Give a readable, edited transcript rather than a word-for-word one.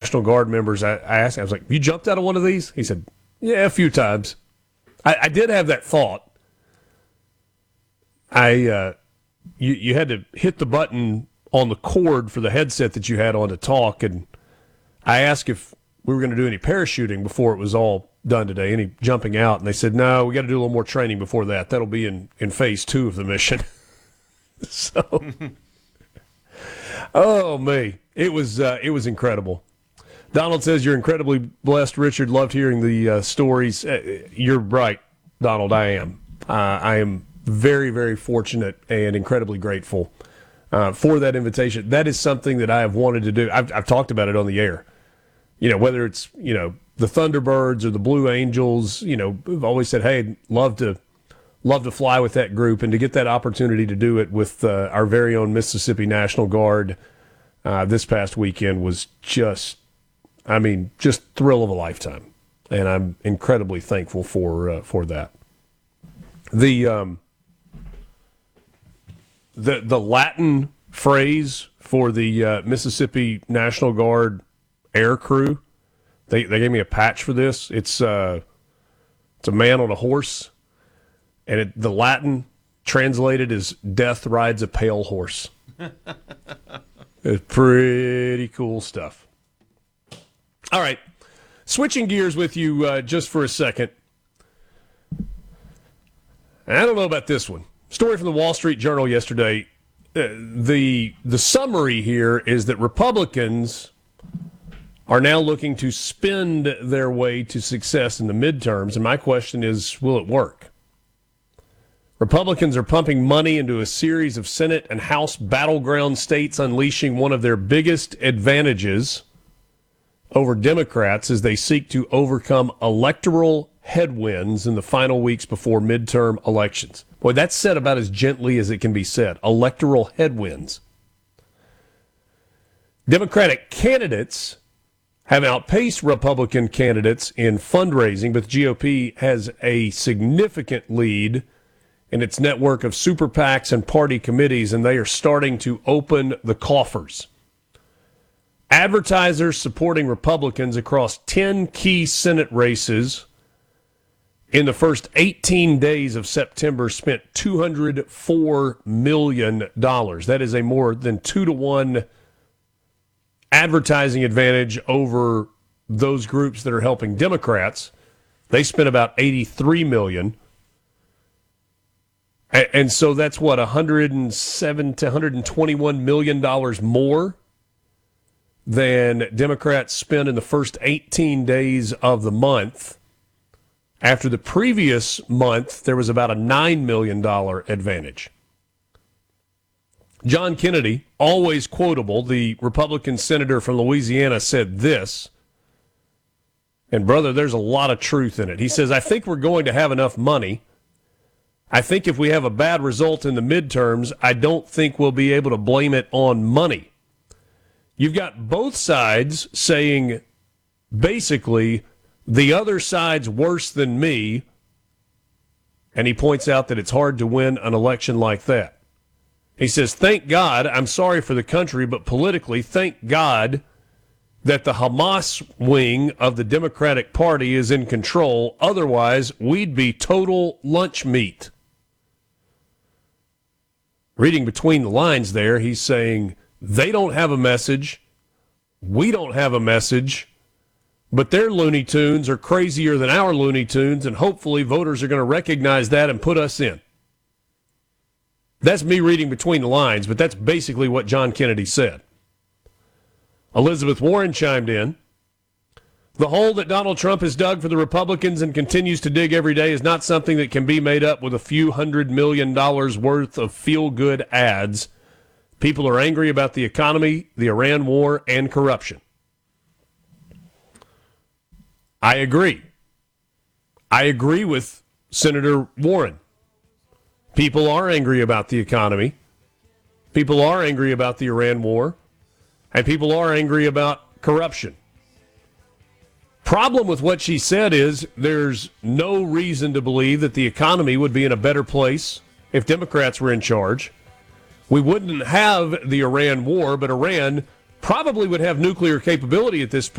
National Guard members, I asked him, I was like, you jumped out of one of these? He said, yeah, a few times. I did have that thought. You had to hit the button on the cord for the headset that you had on to talk, and I asked if we were going to do any parachuting before it was all done today, any jumping out, and they said, no, we got to do a little more training before that. That'll be in phase 2 of the mission. So, oh, me. It was incredible. Donald says, you're incredibly blessed, Richard. Loved hearing the stories. You're right, Donald, I am. I am very, very fortunate and incredibly grateful for that invitation. That is something that I have wanted to do. I've talked about it on the air. Whether it's, the Thunderbirds or the Blue Angels, I've always said, hey, love to fly with that group, and to get that opportunity to do it with our very own Mississippi National Guard this past weekend was just thrill of a lifetime. And I'm incredibly thankful for that. The Latin phrase for the Mississippi National Guard air crew, they gave me a patch for this. It's a man on a horse, and the Latin translated is "Death rides a pale horse." It's pretty cool stuff. All right, switching gears with you just for a second. I don't know about this one. Story from the Wall Street Journal yesterday. The summary here is that Republicans are now looking to spend their way to success in the midterms, and my question is, will it work? Republicans are pumping money into a series of Senate and House battleground states, unleashing one of their biggest advantages over Democrats as they seek to overcome electoral headwinds in the final weeks before midterm elections. Boy, that's said about as gently as it can be said. Electoral headwinds. Democratic candidates have outpaced Republican candidates in fundraising, but the GOP has a significant lead in its network of super PACs and party committees, and they are starting to open the coffers. Advertisers supporting Republicans across 10 key Senate races in the first 18 days of September spent $204 million. That is a more than 2-to-1 advertising advantage over those groups that are helping Democrats. They spent about $83 million. And so that's what, $107 to $121 million more than Democrats spent in the first 18 days of the month. After the previous month, there was about a $9 million advantage. John Kennedy, always quotable, the Republican senator from Louisiana, said this, and brother, there's a lot of truth in it. He says, I think we're going to have enough money. I think if we have a bad result in the midterms, I don't think we'll be able to blame it on money. You've got both sides saying, basically, the other side's worse than me, and he points out that it's hard to win an election like that. He says, thank God, I'm sorry for the country, but politically, thank God that the Hamas wing of the Democratic Party is in control. Otherwise, we'd be total lunch meat. Reading between the lines there, he's saying, they don't have a message, we don't have a message, but their Looney Tunes are crazier than our Looney Tunes, and hopefully voters are going to recognize that and put us in. That's me reading between the lines, but that's basically what John Kennedy said. Elizabeth Warren chimed in. The hole that Donald Trump has dug for the Republicans and continues to dig every day is not something that can be made up with a few $100 million worth of feel-good ads. People are angry about the economy, the Iran war, and corruption. I agree. I agree with Senator Warren. People are angry about the economy. People are angry about the Iran war. And people are angry about corruption. Problem with what she said is there's no reason to believe that the economy would be in a better place if Democrats were in charge. We wouldn't have the Iran war, but Iran probably would have nuclear capability at this point.